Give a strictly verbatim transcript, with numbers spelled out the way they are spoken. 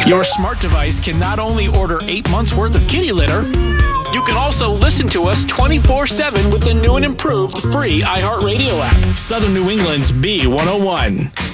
Your smart device can not only order eight months worth of kitty litter, you can also listen to us twenty-four seven with the new and improved free iHeartRadio app. Southern New England's B one oh one.